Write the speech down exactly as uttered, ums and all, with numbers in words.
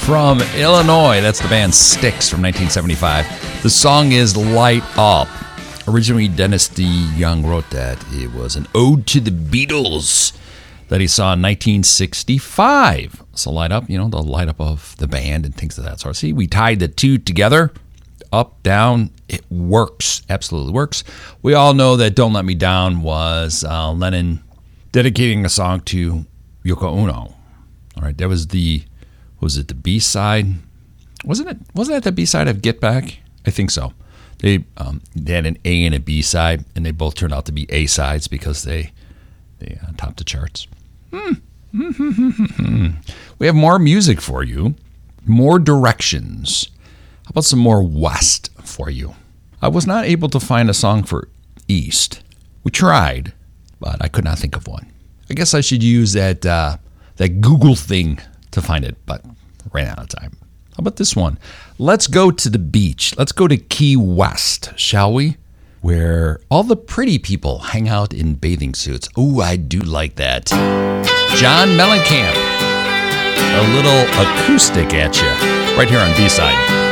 from Illinois. That's the band Styx from nineteen seventy-five. The song is Light Up. Originally, Dennis DeYoung wrote that. It was an ode to the Beatles that he saw in nineteen sixty-five. So Light Up, you know, the light up of the band and things of that sort. See, we tied the two together. Up, down, it works. Absolutely works. We all know that Don't Let Me Down was uh, Lennon dedicating a song to Yoko Ono. All right, that was the, was it the B-side? Wasn't it, wasn't that the B-side of Get Back? I think so. They, um, they had an A and a B-side, and they both turned out to be A-sides because they, they uh, topped the charts. Hmm. We have more music for you, more directions. How about some more West for you? I was not able to find a song for East. We tried, but I could not think of one. I guess I should use that uh, that Google thing to find it, but ran out of time. How about this one? Let's go to the beach. Let's go to Key West, shall we? Where all the pretty people hang out in bathing suits. Ooh, I do like that. John Mellencamp. A little acoustic at you, right here on B-Side.